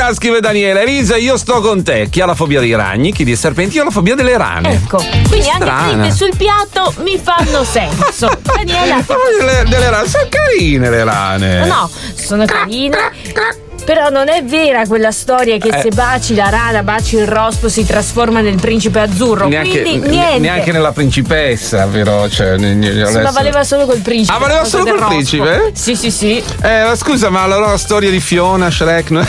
Buonasera, scrive Daniele. Elisa, io sto con te. Chi ha la fobia dei ragni, chi dei serpenti, io ho la fobia delle rane. Ecco, quindi anche fritte sul piatto mi fanno senso. Daniela, delle rane, sono carine le rane. No, sono carine. Però non è vera quella storia che se baci la rana, baci il rospo, si trasforma nel principe azzurro. Quindi niente. Neanche nella principessa, però. Cioè, ma valeva solo col principe. Ah, valeva solo col principe? Sì. Ma scusa, ma allora la storia di Fiona, Shrek. No,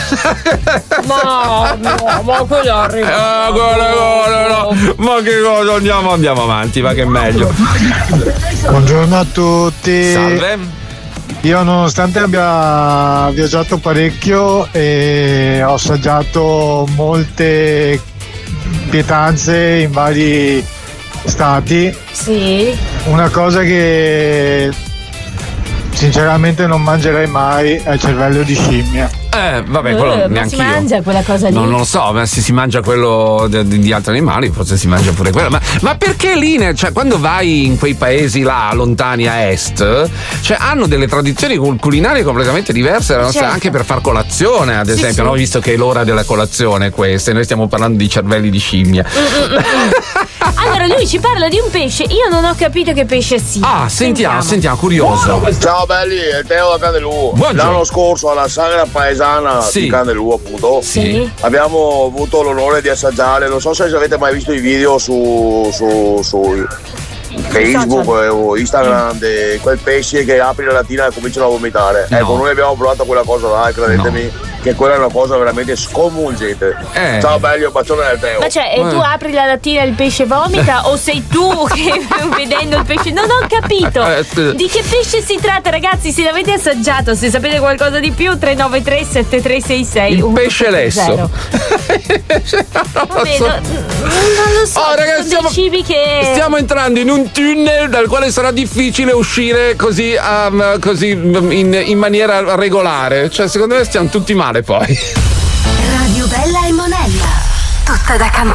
ma quello arriva. No. Ma che cosa? Andiamo avanti, va che è meglio. Buongiorno a tutti. Salve. Io, nonostante abbia viaggiato parecchio e ho assaggiato molte pietanze in vari stati, sì, una cosa che sinceramente non mangerei mai è il cervello di scimmia. Vabbè, quello neanche si mangia quella cosa lì? Non lo so, ma se si mangia quello di altri animali, forse si mangia pure quello. Ma perché lì, cioè, quando vai in quei paesi là, lontani a est, cioè, hanno delle tradizioni culinarie completamente diverse dalle nostre, anche per far colazione, ad esempio, no? Visto che è l'ora della colazione questa, e noi stiamo parlando di cervelli di scimmia. Allora, lui ci parla di un pesce, io non ho capito che pesce sia. Sentiamo, curioso. Ciao belli, è Teo da Candelù. L'anno scorso alla sagra paesana di Candelù, appunto, abbiamo avuto l'onore di assaggiare, non so se avete mai visto i video su Facebook o Instagram di quel pesce che apri la lattina e cominciano a vomitare. Ecco, noi abbiamo provato quella cosa là, credetemi che quella è una cosa veramente sconvolgente. Ciao belli, un bacione del Teo. Ma cioè, tu apri la lattina e il pesce vomita o sei tu che vedendo il pesce? Non ho capito di che pesce si tratta, ragazzi. Se l'avete assaggiato, se sapete qualcosa di più, 393 7366. Il pesce lesso. Vabbè, non lo so, ragazzi, sono dei cibi che stiamo entrando in un tunnel dal quale sarà difficile uscire così in maniera regolare. Cioè, secondo me stiamo tutti male poi. Radio Bella e Monella, tutta da cantare.